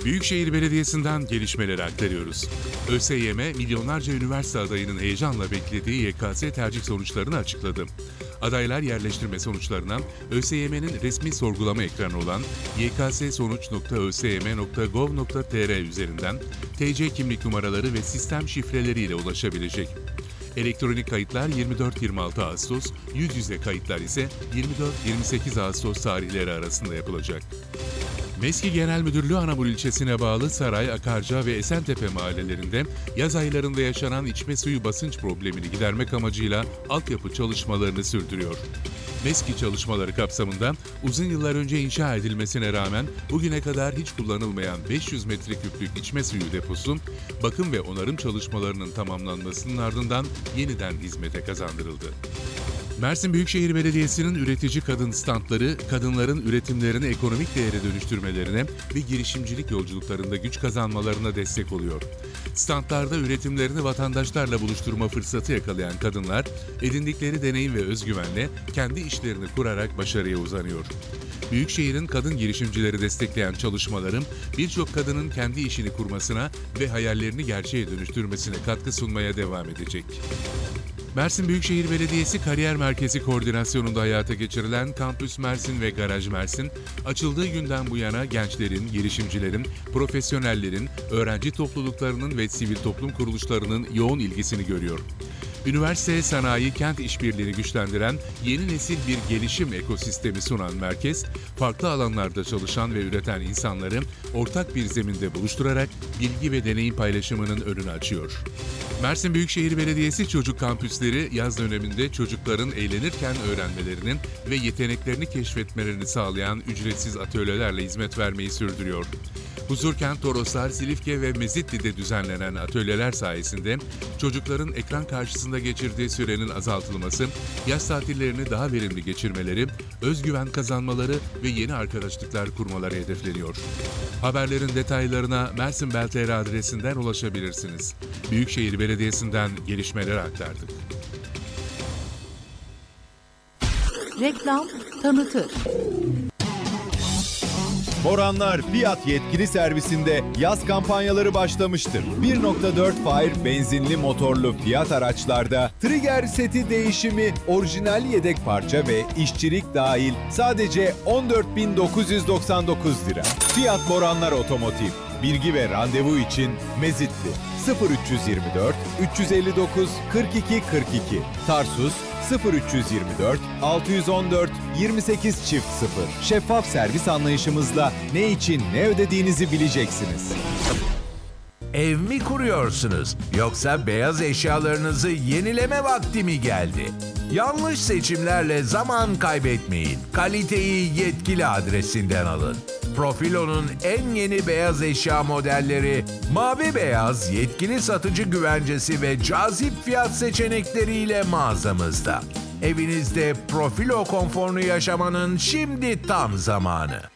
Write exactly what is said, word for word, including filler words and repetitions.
Büyükşehir Belediyesi'nden gelişmeleri aktarıyoruz. ÖSYM, milyonlarca üniversite adayının heyecanla beklediği Y K S tercih sonuçlarını açıkladı. Adaylar yerleştirme sonuçlarına ÖSYM'nin resmi sorgulama ekranı olan y k s sonuç nokta ö s y m nokta gov nokta t r üzerinden T C kimlik numaraları ve sistem şifreleriyle ulaşabilecek. Elektronik kayıtlar yirmi dört yirmi altı Ağustos, yüz yüze kayıtlar ise yirmi dört yirmi sekiz Ağustos tarihleri arasında yapılacak. MESKİ Genel Müdürlüğü Anamur ilçesine bağlı Saray, Akarca ve Esentepe mahallelerinde yaz aylarında yaşanan içme suyu basınç problemini gidermek amacıyla altyapı çalışmalarını sürdürüyor. MESKİ çalışmaları kapsamında uzun yıllar önce inşa edilmesine rağmen bugüne kadar hiç kullanılmayan beş yüz metreküplük içme suyu deposu, bakım ve onarım çalışmalarının tamamlanmasının ardından yeniden hizmete kazandırıldı. Mersin Büyükşehir Belediyesi'nin üretici kadın standları, kadınların üretimlerini ekonomik değere dönüştürmelerine ve girişimcilik yolculuklarında güç kazanmalarına destek oluyor. Standlarda üretimlerini vatandaşlarla buluşturma fırsatı yakalayan kadınlar, edindikleri deneyim ve özgüvenle kendi işlerini kurarak başarıya uzanıyor. Büyükşehir'in kadın girişimcileri destekleyen çalışmalarım, birçok kadının kendi işini kurmasına ve hayallerini gerçeğe dönüştürmesine katkı sunmaya devam edecek. Mersin Büyükşehir Belediyesi Kariyer Merkezi koordinasyonunda hayata geçirilen Kampüs Mersin ve Garaj Mersin, açıldığı günden bu yana gençlerin, girişimcilerin, profesyonellerin, öğrenci topluluklarının ve sivil toplum kuruluşlarının yoğun ilgisini görüyor. Üniversite, sanayi, kent işbirliğini güçlendiren yeni nesil bir gelişim ekosistemi sunan merkez, farklı alanlarda çalışan ve üreten insanları ortak bir zeminde buluşturarak bilgi ve deneyim paylaşımının önünü açıyor. Mersin Büyükşehir Belediyesi çocuk kampüsleri yaz döneminde çocukların eğlenirken öğrenmelerinin ve yeteneklerini keşfetmelerini sağlayan ücretsiz atölyelerle hizmet vermeyi sürdürüyor. Huzurkent, Toroslar, Silifke ve Mezitli'de düzenlenen atölyeler sayesinde çocukların ekran karşısında geçirdiği sürenin azaltılması, yaz tatillerini daha verimli geçirmeleri, özgüven kazanmaları ve yeni arkadaşlıklar kurmaları hedefleniyor. Haberlerin detaylarına Mersin Bel nokta t r adresinden ulaşabilirsiniz. Büyükşehir Belediyesi'nden gelişmeleri aktardık. Reklam tanıtır. Boranlar Fiat yetkili servisinde yaz kampanyaları başlamıştır. bir nokta dört Fire benzinli motorlu Fiat araçlarda trigger seti değişimi, orijinal yedek parça ve işçilik dahil sadece on dört bin dokuz yüz doksan dokuz lira. Fiat Boranlar Otomotiv. Bilgi ve randevu için Mezitli sıfır üç yirmi dört üç elli dokuz kırk iki kırk iki, Tarsus sıfır üç yirmi dört altı yüz on dört yirmi sekiz çift sıfır. Şeffaf servis anlayışımızla ne için ne ödediğinizi bileceksiniz. Ev mi kuruyorsunuz yoksa beyaz eşyalarınızı yenileme vakti mi geldi? Yanlış seçimlerle zaman kaybetmeyin. Kaliteyi yetkili adresinden alın. Profilo'nun en yeni beyaz eşya modelleri, mavi beyaz yetkili satıcı güvencesi ve cazip fiyat seçenekleriyle mağazamızda. Evinizde Profilo konforunu yaşamanın şimdi tam zamanı.